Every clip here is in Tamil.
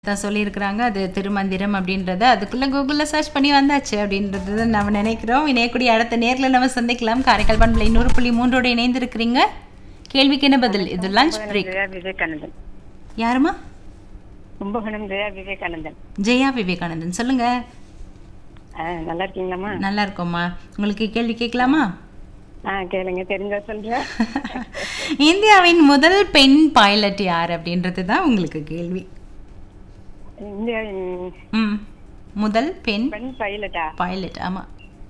தான் சொல்லியிருக்கிறாங்க. அது திருமந்திரம் அப்படின்றத அதுக்குள்ள கூகுளில் சர்ச் பண்ணி வந்தாச்சு அப்படின்றது நம்ம நினைக்கிறோம். இணையக்கூடிய அடுத்த நேரில் நம்ம சந்திக்கலாம். காரைக்கால் பண்பலை 100.3 இணைந்திருக்கிறீங்க. கேள்விக்கு என்ன பதில்? இது லஞ்ச் பிரேக். விவேகானந்தன். யாருமா? கும்பகோணம் ஜெயா விவேகானந்தன். ஜெயா விவேகானந்தன், சொல்லுங்க. நல்லா இருக்கீங்களாம்மா? நல்லா இருக்கோம்மா. உங்களுக்கு கேள்வி கேட்கலாமா? கேளுங்க, தெரிஞ்சா சொல்றேன். இந்தியாவின் முதல் பெண் பைலட் யார் அப்படின்றது தான் உங்களுக்கு கேள்வி. இந்தியாவின் முதல் பெண் பைலட்டா? பைலட், ஆமா.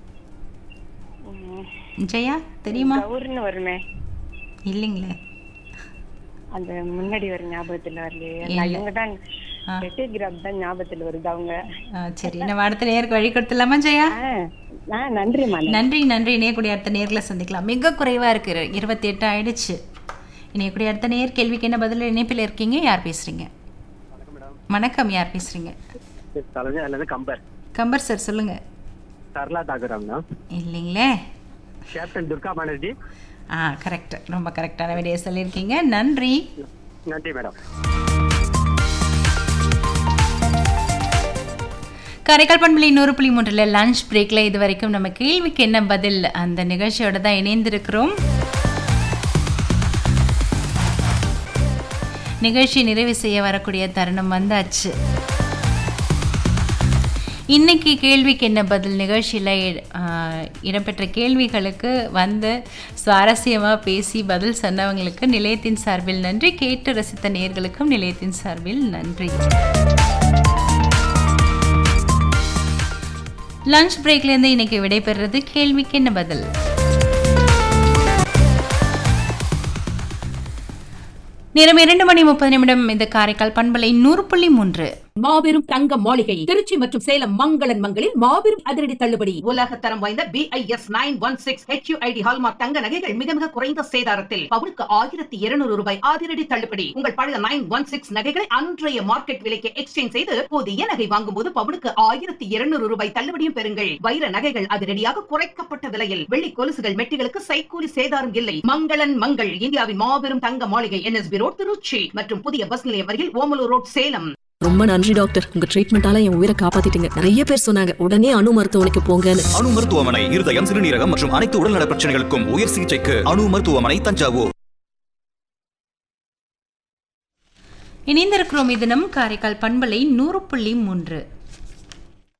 ஜெயா தெரியுமா? கௌர்னு வருமே. இல்லைங்களே, அந்த முன்னாடி ஒரு ஞாபகத்துல வரலையே. இவங்க தான் டெலிகிராம் தான் ஞாபகத்துல வருது அவங்க. சரி, நம்ம அடுத்த நேருக்கு வழி கொடுத்துலாமா ஜெயா? நன்றிம்மா. நன்றி நன்றி. இணையக்கூடிய அடுத்த நேரில் சந்திக்கலாம். மிக குறைவா இருக்கு, 28 ஆயிடுச்சு. இணையக்கூடிய அடுத்த நேர். கேள்விக்கு என்ன பதில்? இணைப்பில் இருக்கீங்க. யார் பேசுறீங்க? வணக்கம், யார் பேசுறீங்க? கம்பர். கம்பர் சார், சொல்லுங்க. சரளா தாகராம்னா? இல்லைங்களே. கேப்டன் துர்கா பானர்ஜி. கரெக்ட், ரொம்ப கரெக்டான விடையை சொல்லியிருக்கீங்க. நன்றி. நன்றி மேடம். காரைக்கால் பண்பலை 100.3 லஞ்ச் பிரேக்கில் இது வரைக்கும் நம்ம கேள்விக்கு என்ன பதில் அந்த நிகழ்ச்சியோட தான் இணைந்திருக்கிறோம். நிகழ்ச்சி நிறைவு செய்ய வரக்கூடிய தருணம் வந்தாச்சு. இன்னைக்கு கேள்விக்கு என்ன பதில் நிகழ்ச்சியில் இடம்பெற்ற கேள்விகளுக்கு வந்து சுவாரஸ்யமாக பேசி பதில் சொன்னவங்களுக்கு நிலையத்தின் சார்பில் நன்றி. கேட்டு ரசித்த நேயர்களுக்கும் நிலையத்தின் சார்பில் நன்றி. லஞ்ச் பிரேக்லேருந்து இன்னைக்கு விடைபெறுறது கேள்விக்கு என்ன பதில். நேரம் 2:30 இந்த காரைக்கால் பண்பலை 100.3. மாபெரும் தங்க மாளிகை திருச்சி மற்றும் சேலம் மங்களன் மங்களில் மாபெரும் அதிரடி தள்ளுபடி. உலக தரம் வாய்ந்த BIS 916 HUID ஹால்மார்க் தங்க நகைகள் மிக மிக குறைந்த சேதாரத்தில் பவுனுக்கு 1200 ரூபாய் அதிரடி தள்ளுபடி. உங்கள் பழைய 916 நகைகளை அன்றைய மார்க்கெட் விலைக்கு எக்ஸ்சேஞ்ச் செய்து புதிய நகை வாங்கும் போது பவுனுக்கு 1200 ரூபாய் தள்ளுபடியும் பெறுங்கள். வைர நகைகள் அதிரடியாக குறைக்கப்பட்ட விலையில். வெள்ளி கொலுசுகள் மெட்டிகளுக்கு சைக்கூலி சேதாரம் இல்லை. மங்களன் மங்கள் இந்தியாவின் மாபெரும் தங்க மாளிகை NSB ரோட் திருச்சி மற்றும் புதிய பஸ் நிலையம் அருகில் ஓமலூர் ரோட் சேலம். ரொம்ப நன்றி டாக்டர், உங்க ட்ரீட்மெண்டால என் உயிரை காப்பாத்திட்டீங்க. நிறைய பேர் சொன்னாங்க உடனே அணு மருத்துவமனைக்கு போங்கன்னு. அணு மருத்துவமனை இருதயம், சிறுநீரகம் மற்றும் அனைத்து உடல்நல பிரச்சனைகளுக்கும் உயர் சிகிச்சைக்கு அணு மருத்துவமனை, தஞ்சாவூர். இணைந்திருக்கிறோம். இது நம் காரைக்கால் பண்பலை 100.3.